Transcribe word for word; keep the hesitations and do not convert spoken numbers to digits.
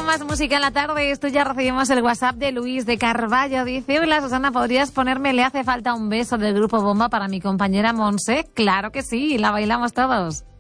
más música en la tarde. Esto ya recibimos el WhatsApp de Luis de Carballo. Dice: hola Susana, ¿podrías ponerme Le hace falta un beso del grupo Bomba para mi compañera Monse? Claro que sí, la bailamos todos.